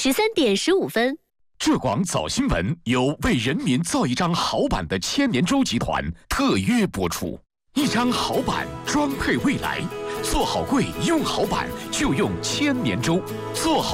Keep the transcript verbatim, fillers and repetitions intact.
十三点十五分。 浙广早新闻由为人民造一张好版的千年舟集团特约播出。一张好版，装配未来。做好柜，用好版，就用千年舟。做好。